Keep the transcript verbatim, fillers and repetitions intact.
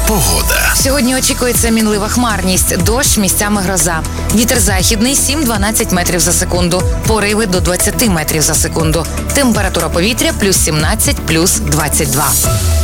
Погода. Сьогодні очікується мінлива хмарність, дощ, місцями гроза. Вітер західний сім-дванадцять метрів за секунду, пориви до двадцять метрів за секунду. Температура повітря плюс сімнадцять, плюс двадцять два.